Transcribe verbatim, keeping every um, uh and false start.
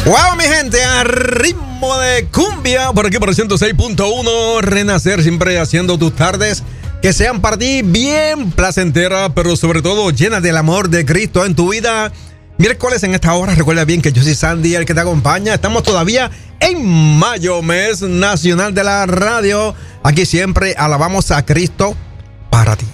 Wow, mi gente, a ritmo de cumbia, por aquí por el ciento seis punto uno, Renacer, siempre haciendo tus tardes que sean para ti bien placenteras, pero sobre todo llenas del amor de Cristo en tu vida. Miércoles en esta hora, recuerda bien que yo soy Sandy, el que te acompaña. Estamos todavía en mayo, mes nacional de la radio. Aquí siempre alabamos a Cristo para ti.